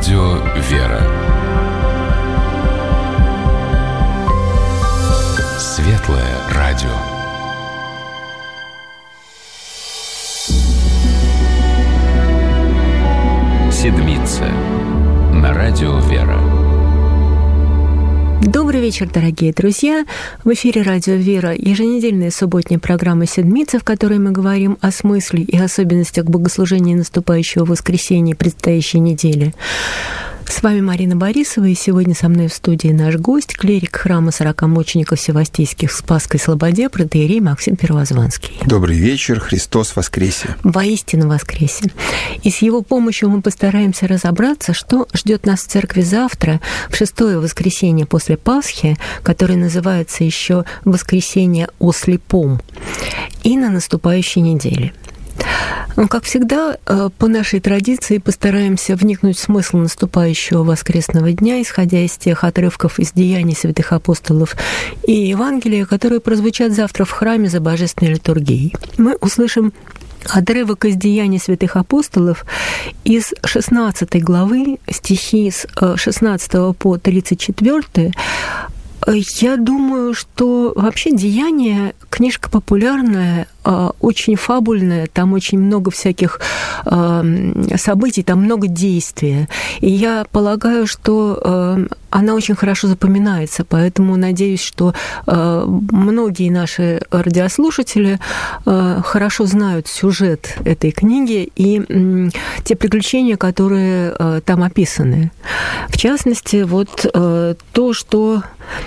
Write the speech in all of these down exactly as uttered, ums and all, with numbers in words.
Радио «Вера». Светлое радио. Седмица на Радио «Вера». Добрый вечер, дорогие друзья! В эфире «Радио Вера» еженедельная субботняя программа «Седмица», в которой мы говорим о смысле и особенностях богослужения наступающего воскресенья предстоящей недели. С вами Марина Борисова, и сегодня со мной в студии наш гость, клирик храма сорокомучеников Севастийских в Спасской Слободе, протоиерей Максим Первозванский. Добрый вечер, Христос воскресе! Воистину воскресе! И с его помощью мы постараемся разобраться, что ждет нас в церкви завтра, в шестое воскресенье после Пасхи, которое называется еще «Воскресенье о слепом», и на наступающей неделе. Ну, как всегда, по нашей традиции постараемся вникнуть в смысл наступающего воскресного дня, исходя из тех отрывков из деяний святых апостолов и Евангелия, которые прозвучат завтра в храме за божественной литургией. Мы услышим отрывок из деяний святых апостолов из шестнадцатой главы, стихи с шестнадцатого по тридцать четвёртый. Я думаю, что вообще «Деяния» — книжка популярная, очень фабульная, там очень много всяких событий, там много действия. И я полагаю, что она очень хорошо запоминается, поэтому надеюсь, что многие наши радиослушатели хорошо знают сюжет этой книги и те приключения, которые там описаны. В частности, вот то, что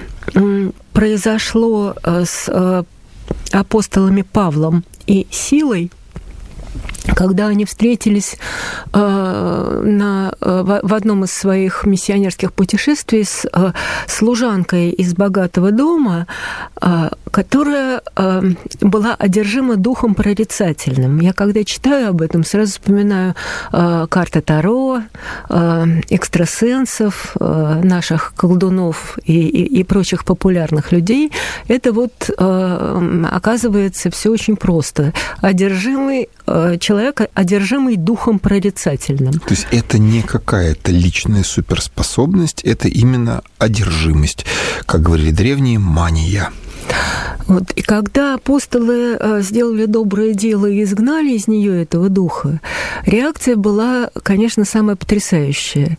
произошло с апостолами Павлом и Силой, когда они встретились э, на, в, в одном из своих миссионерских путешествий с э, служанкой из богатого дома, э, которая э, была одержима духом прорицательным. Я когда читаю об этом, сразу вспоминаю э, карты Таро, э, экстрасенсов, э, наших колдунов и, и, и прочих популярных людей. Это вот, э, оказывается, все очень просто. Одержимый э, человек, Человек, одержимый духом прорицательным. То есть это не какая-то личная суперспособность, это именно одержимость. Как говорили древние, мания. Вот. И когда апостолы сделали доброе дело и изгнали из нее этого духа, реакция была, конечно, самая потрясающая.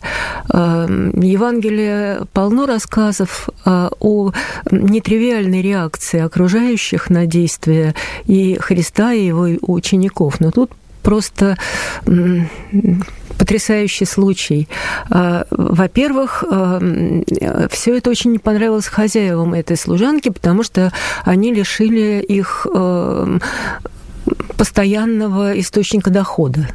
Евангелие полно рассказов о нетривиальной реакции окружающих на действия и Христа, и его учеников. Но тут просто потрясающий случай. Во-первых, все это очень не понравилось хозяевам этой служанки, потому что они лишили их постоянного источника дохода.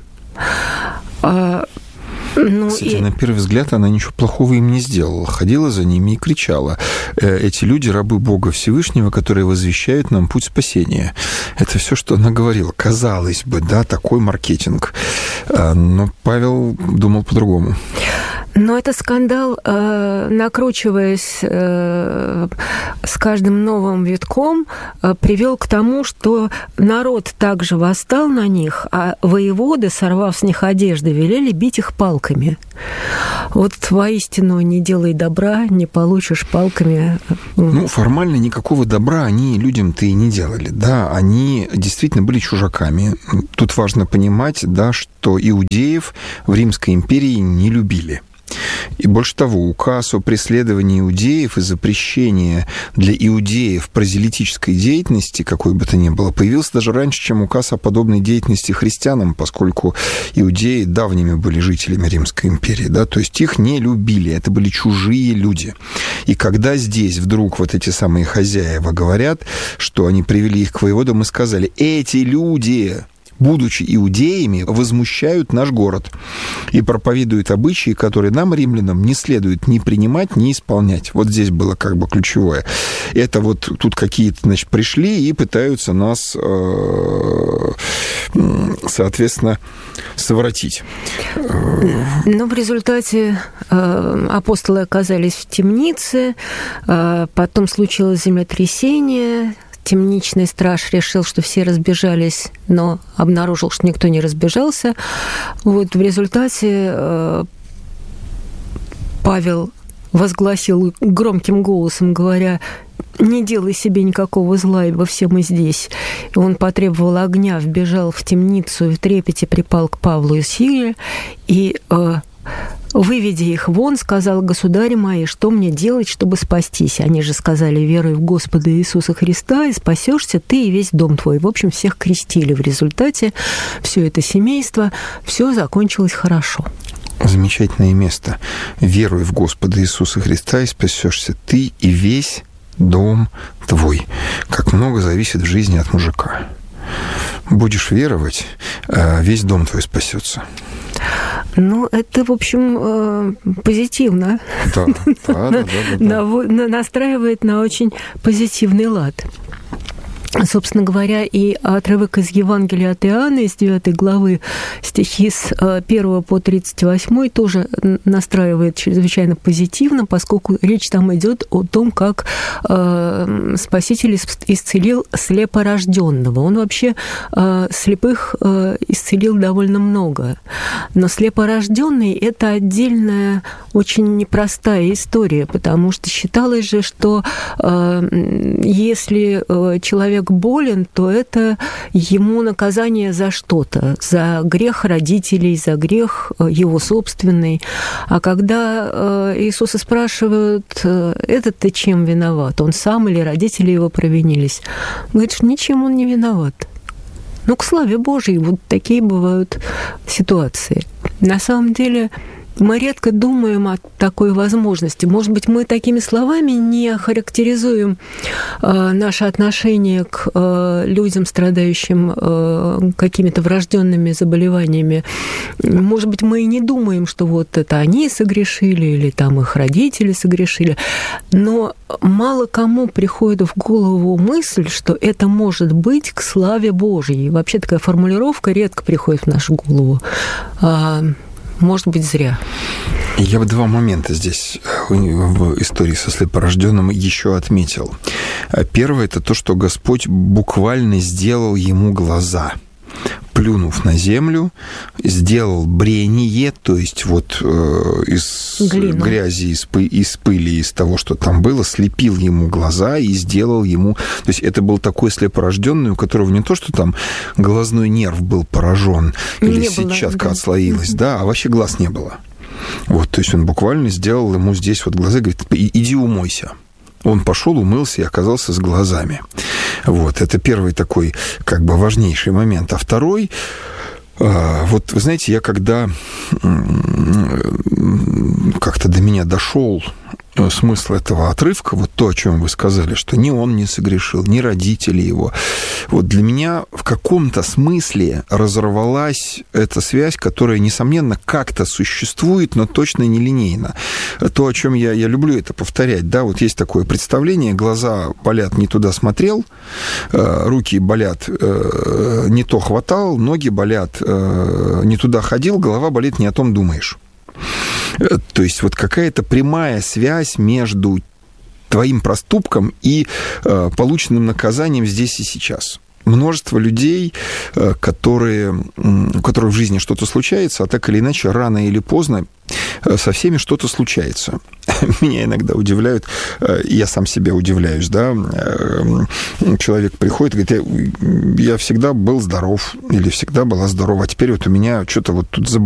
Ну, Кстати, и... на первый взгляд она ничего плохого им не сделала. Ходила за ними и кричала. Эти люди — рабы Бога Всевышнего, которые возвещают нам путь спасения. Это все, что она говорила. Казалось бы, да, такой маркетинг. Но Павел думал по-другому. Но этот скандал, накручиваясь с каждым новым витком, привел к тому, что народ также восстал на них, а воеводы, сорвав с них одежды, велели бить их палками. Вот воистину не делай добра, не получишь палками. Ну, формально никакого добра они людям-то и не делали. Да, они действительно были чужаками. Тут важно понимать, да, что иудеев в Римской империи не любили. И больше того, указ о преследовании иудеев и запрещении для иудеев прозелитической деятельности, какой бы то ни было, появился даже раньше, чем указ о подобной деятельности христианам, поскольку иудеи давними были жителями Римской империи, да, то есть их не любили, это были чужие люди. И когда здесь вдруг вот эти самые хозяева говорят, что они привели их к воеводам и сказали: эти люди, будучи иудеями, возмущают наш город и проповедуют обычаи, которые нам, римлянам, не следует ни принимать, ни исполнять. Вот здесь было как бы ключевое. Это вот тут какие-то, значит, пришли и пытаются нас, соответственно, совратить. Но в результате апостолы оказались в темнице, потом случилось землетрясение, темничный страж решил, что все разбежались, но обнаружил, что никто не разбежался. Вот в результате Павел возгласил громким голосом, говоря: «Не делай себе никакого зла, ибо все мы здесь». И он потребовал огня, вбежал в темницу и в трепете припал к Павлу и Силе, и, э, выведя их вон, сказал: «Государи мои, что мне делать, чтобы спастись?» Они же сказали: «Веруй в Господа Иисуса Христа, и спасешься ты и весь дом твой». В общем, всех крестили. В результате все это семейство, все закончилось хорошо. Замечательное место. «Веруй в Господа Иисуса Христа, и спасешься ты и весь дом твой». Как много зависит в жизни от мужика. Будешь веровать, весь дом твой спасется. Ну, это, в общем, позитивно. Да, да, да, да, да. Настраивает на очень позитивный лад. Собственно говоря, и отрывок из Евангелия от Иоанна, из девятой главы, стихи с первого по тридцать восьмой тоже настраивает чрезвычайно позитивно, поскольку речь там идет о том, как э, Спаситель исцелил слепорожденного. Он вообще э, слепых э, исцелил довольно много. Но слепорожденный — это отдельная, очень непростая история, потому что считалось же, что э, если э, человек болен, то это ему наказание за что-то, за грех родителей, за грех его собственный. А когда Иисуса спрашивают: «Этот-то чем виноват? Он сам или родители его провинились?» Он говорит, что ничем он не виноват. Ну, к славе Божьей, вот такие бывают ситуации. На самом деле, мы редко думаем о такой возможности. Может быть, мы такими словами не характеризуем э, наше отношение к э, людям, страдающим э, какими-то врожденными заболеваниями. Может быть, мы и не думаем, что вот это они согрешили или там их родители согрешили. Но мало кому приходит в голову мысль, что это может быть к славе Божьей. Вообще такая формулировка редко приходит в нашу голову. Может быть, зря. Я бы два момента здесь в истории со слепорожденным еще отметил. Первое – это то, что Господь буквально сделал ему глаза. Плюнув на землю, сделал брение, то есть вот э, из Глину. грязи, из, пы- из пыли, из того, что там было, слепил ему глаза и сделал ему... То есть это был такой слепорожденный, у которого не то, что там глазной нерв был поражен или сетчатка да. отслоилась, да, а вообще глаз не было. Вот, то есть он буквально сделал ему здесь вот глаза, говорит: иди умойся. Он пошел, умылся и оказался с глазами. Вот, это первый такой, как бы, важнейший момент. А второй, вот, вы знаете, я когда как-то до меня дошел смысл этого отрывка, вот то, о чем вы сказали, что ни он не согрешил, ни родители его. Вот для меня в каком-то смысле разорвалась эта связь, которая, несомненно, как-то существует, но точно не линейно. То, о чем я, я люблю это повторять, да, вот есть такое представление: глаза болят, не туда смотрел, руки болят, не то хватал, ноги болят, не туда ходил, голова болит, не о том думаешь. То есть вот какая-то прямая связь между твоим проступком и э, полученным наказанием здесь и сейчас. Множество людей, э, которые, э, у которых в жизни что-то случается, а так или иначе, рано или поздно э, со всеми что-то случается. Меня иногда удивляют, э, я сам себя удивляюсь, да, э, человек приходит и говорит: я, я всегда был здоров, или всегда была здорова, а теперь вот у меня что-то вот тут заболело.